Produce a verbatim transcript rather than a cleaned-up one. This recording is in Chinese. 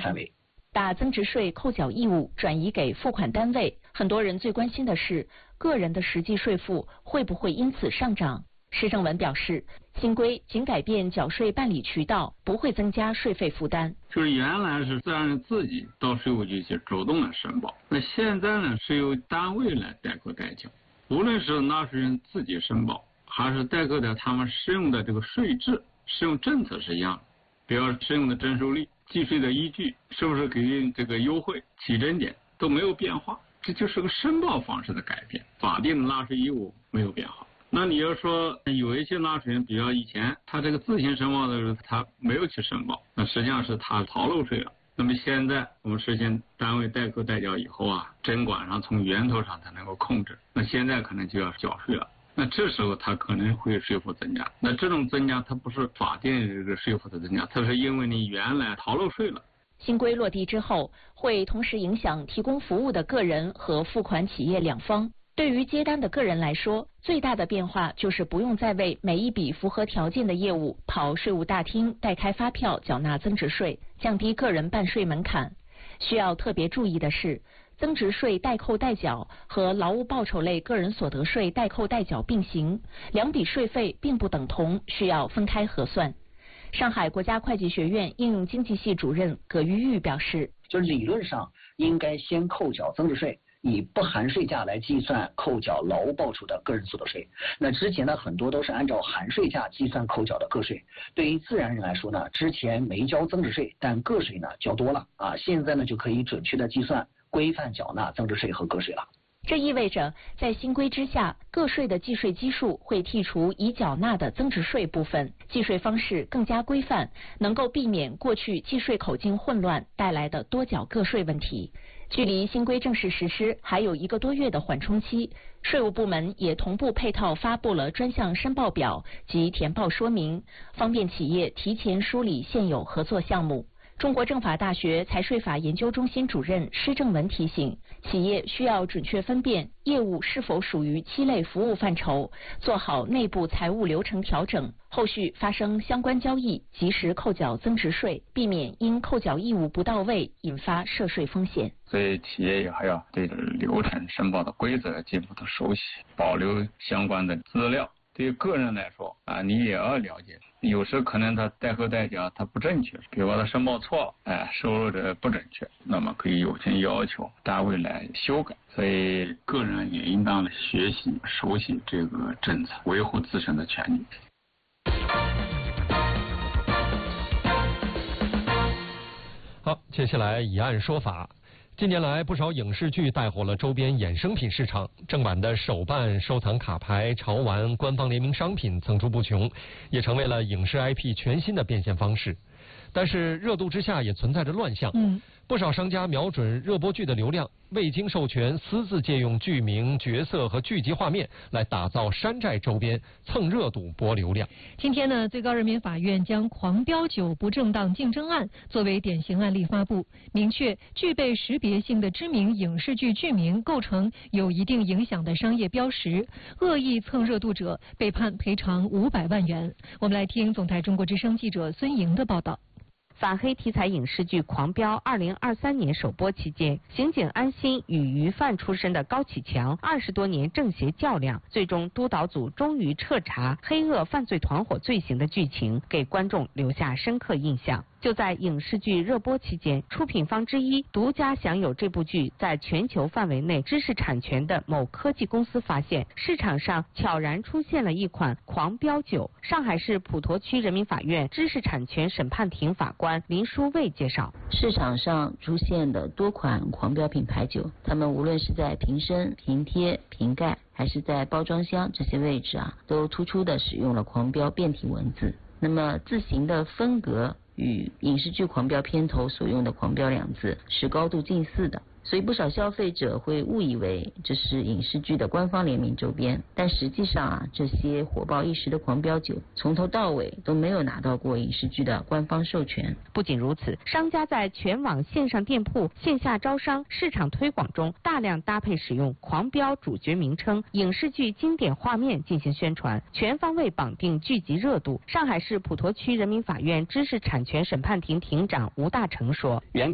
范围。 把增值税扣缴义务转移给付款单位，很多人最关心的是个人的实际税负会不会因此上涨。施正文表示，新规仅改变缴税办理渠道，不会增加税费负担。 就是原来是自然人自己到税务局去主动的申报，那现在呢是由单位来代扣代缴，无论是纳税人自己申报，还是代扣的他们适用的这个税制、适用政策是一样的，比如适用的征收率、计税的依据，是不是给这个优惠、起征点都没有变化，这就是个申报方式的改变，法定的纳税义务没有变化。那你要说有一些纳税人，比如以前他这个自行申报的时候他没有去申报，那实际上是他逃漏税了。那么现在我们实现单位代扣代缴以后啊，征管上从源头上才能够控制，那现在可能就要缴税了，那这时候他可能会税负增加。那这种增加它不是法定这个税负的增加，它是因为你原来逃漏税了。 新规落地之后，会同时影响提供服务的个人和付款企业两方。对于接单的个人来说，最大的变化就是不用再为每一笔符合条件的业务跑税务大厅代开发票缴纳增值税，降低个人办税门槛。需要特别注意的是，增值税代扣代缴和劳务报酬类个人所得税代扣代缴并行，两笔税费并不等同，需要分开核算。上海国家会计学院应用经济系主任葛玉玉表示， 就理论上应该先扣缴增值税，以不含税价来计算扣缴劳务报酬的个人所得税。那之前呢，很多都是按照含税价计算扣缴的个税。对于自然人来说呢，之前没交增值税，但个税呢交多了啊，现在呢就可以准确的计算规范缴纳增值税和个税了。 这意味着，在新规之下，个税的计税基数会剔除已缴纳的增值税部分，计税方式更加规范，能够避免过去计税口径混乱带来的多缴个税问题。距离新规正式实施还有一个多月的缓冲期，税务部门也同步配套发布了专项申报表及填报说明，方便企业提前梳理现有合作项目。中国政法大学财税法研究中心主任施正文提醒，企业需要准确分辨业务是否属于七类服务范畴，做好内部财务流程调整，后续发生相关交易及时扣缴增值税，避免因扣缴义务不到位引发涉税风险。 所以企业也还要对流程申报的规则进一步的熟悉，保留相关的资料。对于个人来说啊，你也要了解，有时可能他代扣代缴他不正确，比如说他申报错了，哎，收入者不准确，那么可以有权要求单位来修改。所以个人也应当学习熟悉这个政策，维护自身的权利。 好，接下来以案说法。近年来，不少影视剧带火了周边衍生品市场，正版的手办、收藏卡牌、潮玩、官方联名商品层出不穷，也成为了影视 I P 全新的变现方式。但是热度之下也存在着乱象，嗯，不少商家瞄准热播剧的流量，未经授权私自借用剧名、角色和剧集画面来打造山寨周边，蹭热度博流量。 今天呢，最高人民法院将《狂飙九》不正当竞争案作为典型案例发布，明确具备识别性的知名影视剧剧名构成有一定影响的商业标识，恶意蹭热度者被判赔偿五百万元。我们来听总台中国之声记者孙莹的报道。 反黑题材影视剧《狂飙》二零二三年首播期间，刑警安心与鱼贩出身的高启强二十多年正邪较量，最终督导组终于彻查黑恶犯罪团伙罪行的剧情，给观众留下深刻印象。就在影视剧热播期间，出品方之一独家享有这部剧在全球范围内知识产权的某科技公司发现，市场上悄然出现了一款狂飙酒。上海市普陀区人民法院知识产权审判庭法官林书卫介绍， 市场上出现的多款狂飙品牌酒，他们无论是在瓶身、瓶贴、瓶盖，还是在包装箱这些位置啊，都突出的使用了狂飙变体文字。那么字形的分隔与影视剧狂飙片头所用的狂飙两字是高度近似的，所以不少消费者会误以为这是影视剧的官方联名周边，但实际上啊，这些火爆一时的狂飙酒从头到尾都没有拿到过影视剧的官方授权。 不仅如此，商家在全网线上店铺、线下招商、市场推广中大量搭配使用狂飙主角名称、影视剧经典画面进行宣传，全方位绑定剧集热度。上海市普陀区人民法院知识产权审判庭庭长吴大成说， 原